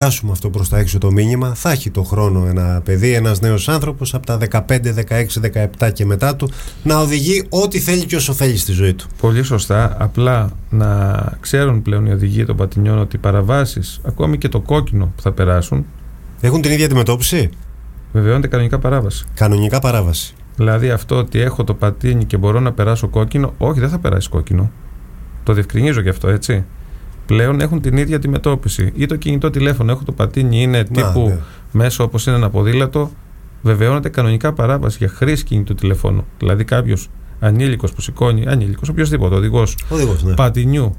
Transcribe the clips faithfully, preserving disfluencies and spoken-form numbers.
περάσουμε αυτό προς τα έξω το μήνυμα. Θα έχει το χρόνο ένα παιδί, ένας νέος άνθρωπος από τα δεκαπέντε, δεκαέξι, δεκαεπτά και μετά του να οδηγεί ό,τι θέλει και όσο θέλει στη ζωή του. Πολύ σωστά. Απλά να ξέρουν πλέον οι οδηγοί των πατινιών ότι οι παραβάσεις, ακόμη και το κόκκινο που θα περάσουν, έχουν την ίδια αντιμετώπιση. Βεβαιώνεται κανονικά παράβαση. Κανονικά παράβαση. Δηλαδή αυτό ότι έχω το πατίνι και μπορώ να περάσω κόκκινο, όχι, δεν θα περάσει κόκκινο. Το διευκρινίζω γι' αυτό, έτσι. Πλέον έχουν την ίδια αντιμετώπιση. Ή το κινητό τηλέφωνο, έχω το πατίνι, είναι τύπου ναι. μέσο όπως είναι ένα ποδήλατο, βεβαιώνεται κανονικά παράβαση για χρήση κινητού τηλεφώνου. Δηλαδή κάποιος ανήλικος που σηκώνει, ανήλικος, οποιοδήποτε, οδηγός ναι. πατινιού,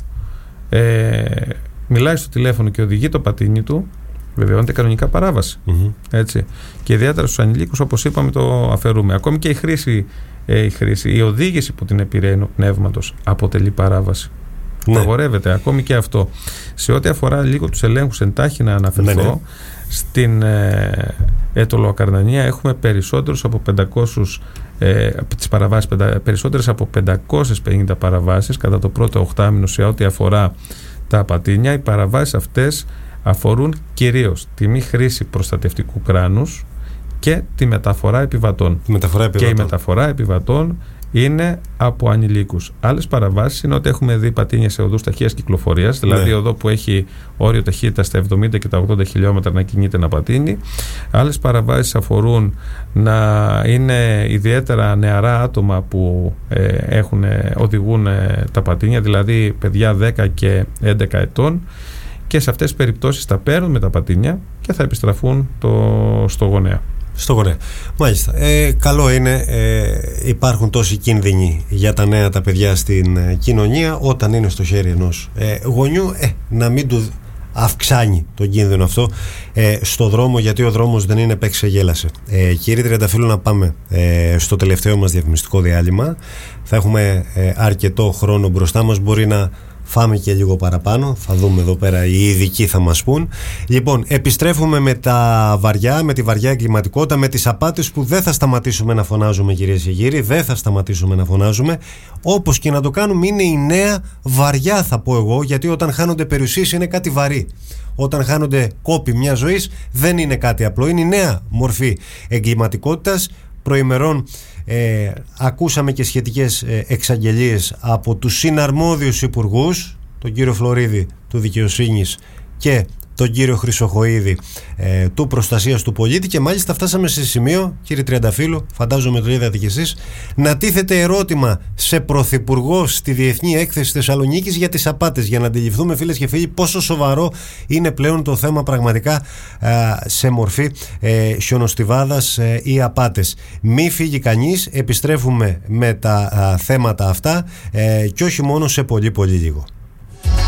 ε, μιλάει στο τηλέφωνο και οδηγεί το πατίνι του, βεβαιώνεται κανονικά παράβαση. Mm-hmm. Έτσι. Και ιδιαίτερα στους ανηλίκους, όπως είπαμε, το αφαιρούμε. Ακόμη και η χρήση, ε, η, χρήση η οδήγηση που την επηρεαίνει ο πνεύματος αποτελεί παράβαση. Ναι. Απαγορεύεται ακόμη και αυτό. Σε ό,τι αφορά λίγο τους ελέγχους, εντάχει να αναφερθώ, ναι, ναι. στην ε, Αιτωλοακαρνανία έχουμε περισσότερους από πεντακόσιες ε, τις παραβάσεις, πεντα, περισσότερες από πεντακόσιες πενήντα παραβάσεις κατά το πρώτο οχτάμηνο σε ό,τι αφορά τα πατίνια. Οι παραβάσεις αυτές αφορούν κυρίως τη μη χρήση προστατευτικού κράνους και τη μεταφορά επιβατών. Η μεταφορά επιβατών. Και η μεταφορά επιβατών είναι από ανηλίκους. Άλλες παραβάσεις είναι ότι έχουμε δει πατίνια σε οδούς ταχείας κυκλοφορίας, δηλαδή ναι. οδό που έχει όριο ταχύτητα στα εβδομήντα και τα ογδόντα χιλιόμετρα να κινείται ένα πατίνι. Άλλες παραβάσεις αφορούν να είναι ιδιαίτερα νεαρά άτομα που ε, έχουν, οδηγούν ε, τα πατίνια, δηλαδή παιδιά δέκα και έντεκα ετών, και σε αυτές τις περιπτώσεις θα παίρνουν με τα πατίνια και θα επιστραφούν το, στο γονέα. Στο γονέα. Μάλιστα. Ε, καλό είναι, ε, υπάρχουν τόσοι κίνδυνοι για τα νέα τα παιδιά στην ε, κοινωνία, όταν είναι στο χέρι ενός ε, γονιού, ε, να μην του αυξάνει τον κίνδυνο αυτό ε, στο δρόμο, γιατί ο δρόμος δεν είναι παίξε γέλασε. Ε, κύριε Τριανταφύλλου, να πάμε ε, στο τελευταίο μας διαφημιστικό διάλειμμα. Θα έχουμε ε, αρκετό χρόνο μπροστά μας, μπορεί να φάμε και λίγο παραπάνω, θα δούμε εδώ πέρα, οι ειδικοί θα μας πούν. Λοιπόν, επιστρέφουμε με τα βαριά, με τη βαριά εγκληματικότητα, με τις απάτες που δεν θα σταματήσουμε να φωνάζουμε, κυρίες και κύριοι, δεν θα σταματήσουμε να φωνάζουμε. Όπως και να το κάνουμε, είναι η νέα βαριά, θα πω εγώ, γιατί όταν χάνονται περιουσίες είναι κάτι βαρύ. Όταν χάνονται κόποι μια ζωής δεν είναι κάτι απλό, είναι η νέα μορφή εγκληματικότητας. Προημερών ε, ακούσαμε και σχετικές ε, εξαγγελίες από τους συναρμόδιους υπουργούς, τον κύριο Φλωρίδη του Δικαιοσύνης και τον κύριο Χρυσοχοΐδη ε, του Προστασίας του Πολίτη, και μάλιστα φτάσαμε σε σημείο, κύριε Τριανταφύλλου, φαντάζομαι το είδατε κι εσείς, να τίθεται ερώτημα σε πρωθυπουργό στη Διεθνή Έκθεση Θεσσαλονίκης για τις απάτες, για να αντιληφθούμε, φίλες και φίλοι, πόσο σοβαρό είναι πλέον το θέμα πραγματικά ε, σε μορφή ε, χιονοστιβάδας ε, ή απάτες. Μη φύγει κανείς, επιστρέφουμε με τα ε, θέματα αυτά ε, και όχι μόνο σε πολύ πολύ λίγο.